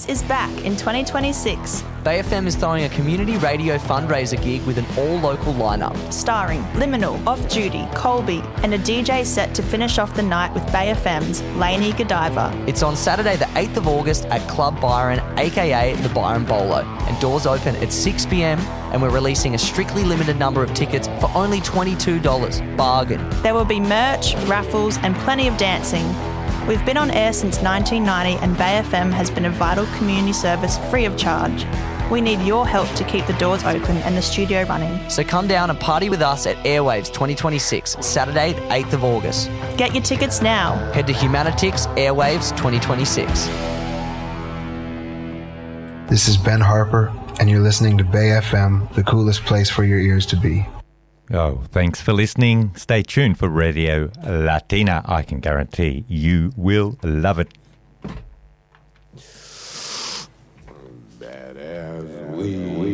is back in 2026. Bay FM is throwing a community radio fundraiser gig with an all-local lineup. Starring Liminal, Off Duty, Colby, and a DJ set to finish off the night with Bay FM's Lainey Godiva. It's on Saturday the 8th of August at Club Byron, aka the Byron Bolo, and doors open at 6 p.m, and we're releasing a strictly limited number of tickets for only $22. Bargain. There will be merch, raffles, and plenty of dancing. We've been on air since 1990 and Bay FM has been a vital community service free of charge. We need your help to keep the doors open and the studio running. So come down and party with us at Airwaves 2026, Saturday the 8th of August. Get your tickets now. Head to Humanitix Airwaves 2026. This is Ben Harper, and you're listening to Bay FM, the coolest place for your ears to be. Oh, thanks for listening. Stay tuned for Radio Latina. I can guarantee you will love it. Badass weed.